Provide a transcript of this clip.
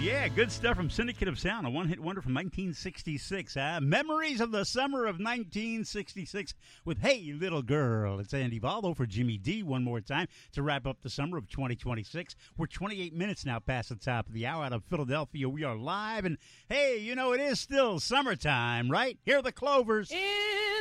Yeah, good stuff from Syndicate of Sound, a one-hit wonder from 1966. Memories of the summer of 1966 with Hey Little Girl. It's Andy Valdo for Jimmy D one more time to wrap up the summer of 2026. We're 28 minutes now past the top of the hour out of Philadelphia. We are live, and hey, you know, it is still summertime, right? Here are the Clovers.